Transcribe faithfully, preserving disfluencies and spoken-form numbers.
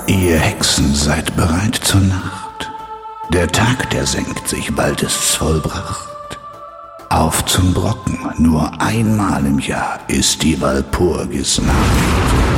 Ihr Hexen seid bereit zur Nacht. Der Tag, der senkt sich, bald ist's vollbracht. Auf zum Brocken, nur einmal im Jahr ist die Walpurgisnacht.